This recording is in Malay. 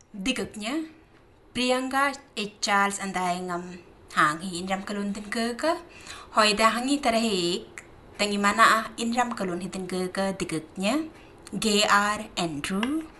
Digaknya, Priyanka Charles andai ngam hangi inram kalun tin ke hoida hangi tarahik tangi mana inram kalun hitin ke digaknya GR Andrew